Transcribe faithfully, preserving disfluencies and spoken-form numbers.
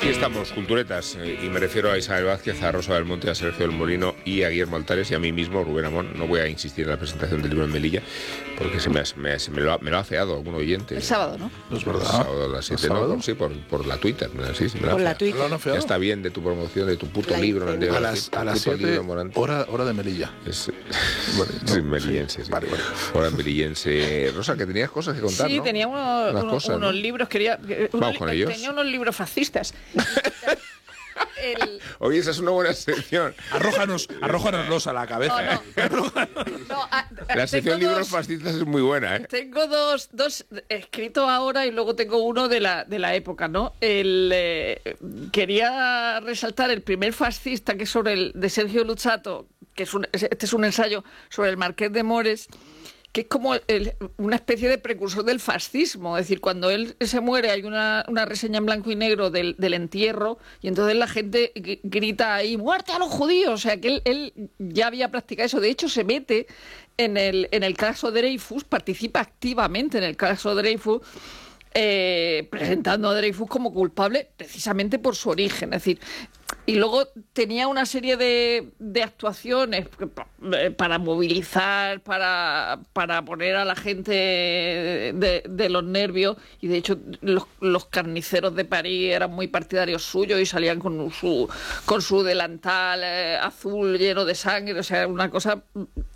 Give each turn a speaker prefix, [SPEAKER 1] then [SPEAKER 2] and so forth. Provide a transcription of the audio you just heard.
[SPEAKER 1] Aquí estamos, culturetas, eh, y me refiero a Isabel Vázquez, a Rosa del Monte, a Sergio del Molino y a Guillermo Altares y a mí mismo, Rubén Amón. No voy a insistir en la presentación del libro en Melilla porque se me, ha, me, se me, lo, ha, me lo ha afeado algún oyente.
[SPEAKER 2] El sábado, ¿no?
[SPEAKER 3] No es verdad.
[SPEAKER 1] El sábado a las siete, ¿no? Sí, por, por la Twitter. Sí, sí, me
[SPEAKER 2] por
[SPEAKER 1] la
[SPEAKER 2] la Twitter.
[SPEAKER 3] ¿Lo
[SPEAKER 1] ya está bien de tu promoción, de tu puto
[SPEAKER 2] la
[SPEAKER 1] libro. En el
[SPEAKER 3] a las, a las siete, hora, hora de Melilla.
[SPEAKER 1] Es,
[SPEAKER 3] vale, no,
[SPEAKER 1] sí, melillense, sí.
[SPEAKER 3] Vale, vale.
[SPEAKER 1] Hora melillense. Rosa, que tenías cosas que contar,
[SPEAKER 2] Sí,
[SPEAKER 1] ¿no?
[SPEAKER 2] tenía unos,
[SPEAKER 1] Unas
[SPEAKER 2] unos,
[SPEAKER 1] cosas,
[SPEAKER 2] unos
[SPEAKER 1] ¿no?
[SPEAKER 2] libros, quería... Unos,
[SPEAKER 1] Vamos con ellos.
[SPEAKER 2] Tenía unos libros fascistas. El...
[SPEAKER 1] Oye, esa es una buena sección.
[SPEAKER 3] Arrójanos, arrójanos a la cabeza.
[SPEAKER 2] No, no. No, a, a,
[SPEAKER 1] La sección
[SPEAKER 2] tengo
[SPEAKER 1] libros
[SPEAKER 2] dos,
[SPEAKER 1] fascistas es muy buena, ¿eh?
[SPEAKER 2] Tengo dos, dos escritos ahora y luego tengo uno de la, de la época, ¿no? El, eh, quería resaltar el primer fascista, que es sobre el de Sergio Luzzatto, que es un, este es un ensayo sobre el Marqués de Mores, que es como el, una especie de precursor del fascismo. Es decir, cuando él se muere hay una, una reseña en blanco y negro del, del entierro y entonces la gente grita ahí ¡muerte a los judíos! O sea, que él, él ya había practicado eso. De hecho, se mete en el, en el caso Dreyfus, participa activamente en el caso Dreyfus, eh, presentando a Dreyfus como culpable precisamente por su origen. Es decir, y luego tenía una serie de, de actuaciones para movilizar, para, para poner a la gente de, de los nervios. Y de hecho los, los carniceros de París eran muy partidarios suyos y salían con su, con su delantal eh, azul lleno de sangre. O sea, una cosa